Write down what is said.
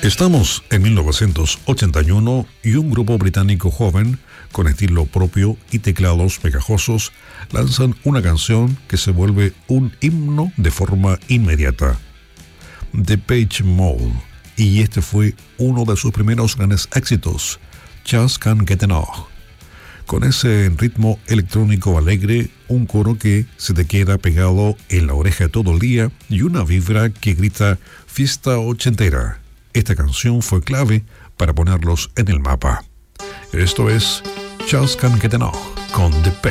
Estamos en 1981 y un grupo británico joven, con estilo propio y teclados pegajosos, lanzan una canción que se vuelve un himno de forma inmediata. Depeche Mode, y este fue uno de sus primeros grandes éxitos, Just Can't Get Enough. Con ese ritmo electrónico alegre, un coro que se te queda pegado en la oreja todo el día y una vibra que grita fiesta ochentera. Esta canción fue clave para ponerlos en el mapa. Esto es Just Can't Get Enough con Depeche.